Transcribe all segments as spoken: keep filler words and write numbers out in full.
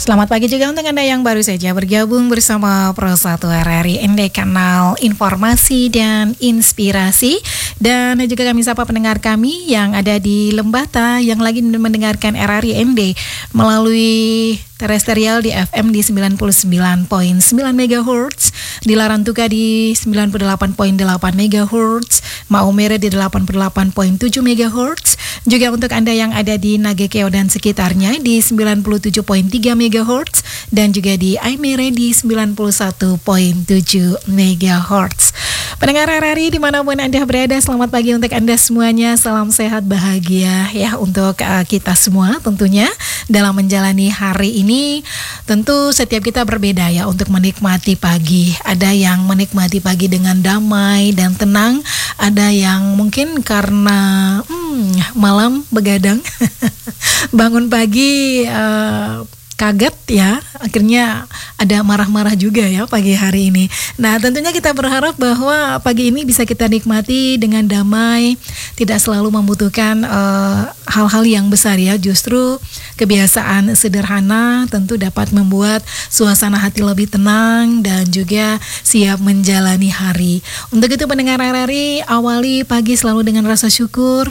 Selamat pagi juga untuk Anda yang baru saja bergabung bersama Pro satu R R I N D, kanal informasi dan inspirasi. Dan juga kami sapa pendengar kami yang ada di Lembata yang lagi mendengarkan R R I N D melalui terestrial di F M di sembilan puluh sembilan koma sembilan megahertz, di Larantuka di sembilan puluh delapan koma delapan megahertz, Maumere di delapan puluh delapan koma tujuh megahertz. Juga untuk Anda yang ada di Nagekeo dan sekitarnya di sembilan puluh tujuh koma tiga megahertz, dan juga di Aimere di sembilan puluh satu koma tujuh megahertz. Pendengar R R I dimanapun Anda berada, selamat pagi untuk Anda semuanya. Salam sehat bahagia ya untuk uh, kita semua tentunya dalam menjalani hari ini. Tentu setiap kita berbeda ya untuk menikmati pagi. Ada yang menikmati pagi dengan damai dan tenang, ada yang mungkin karena hmm, malam begadang bangun pagi uh, kaget ya, akhirnya ada marah-marah juga ya pagi hari ini. Nah, tentunya kita berharap bahwa pagi ini bisa kita nikmati dengan damai, tidak selalu membutuhkan uh, hal-hal yang besar ya. Justru kebiasaan sederhana tentu dapat membuat suasana hati lebih tenang dan juga siap menjalani hari. Untuk itu pendengar R R I, awali pagi selalu dengan rasa syukur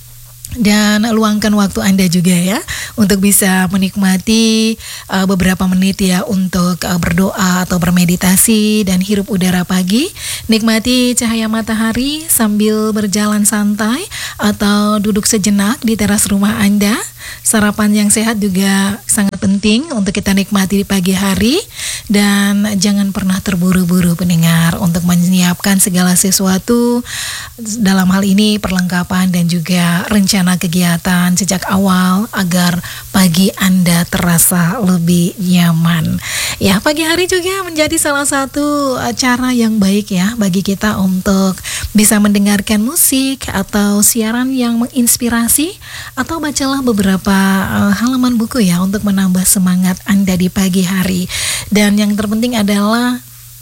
dan luangkan waktu Anda juga ya untuk bisa menikmati uh, beberapa menit ya untuk uh, berdoa atau bermeditasi dan hirup udara pagi. Nikmati cahaya matahari sambil berjalan santai atau duduk sejenak di teras rumah Anda. Sarapan yang sehat juga sangat penting untuk kita nikmati di pagi hari, dan jangan pernah terburu-buru pendengar untuk menyiapkan segala sesuatu, dalam hal ini perlengkapan dan juga rencana kegiatan sejak awal agar pagi Anda terasa lebih nyaman. Ya, pagi hari juga menjadi salah satu cara yang baik ya bagi kita untuk bisa mendengarkan musik atau siaran yang menginspirasi, atau bacalah beberapa uh, halaman buku ya untuk menambah semangat Anda di pagi hari. Dan yang terpenting adalah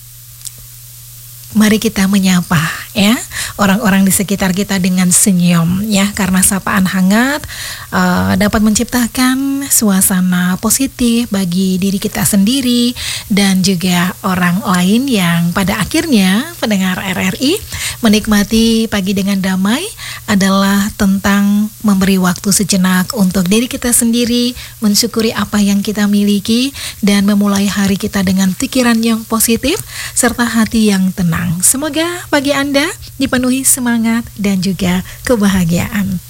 mari kita menyapa ya orang-orang di sekitar kita dengan senyum ya, karena sapaan hangat uh, dapat menciptakan suasana positif bagi diri kita sendiri dan juga orang lain yang pada akhirnya pendengar R R I, menikmati pagi dengan damai adalah tentang memberi waktu sejenak untuk diri kita sendiri, mensyukuri apa yang kita miliki dan memulai hari kita dengan pikiran yang positif serta hati yang tenang. Semoga pagi Anda dipenuhi semangat dan juga kebahagiaan.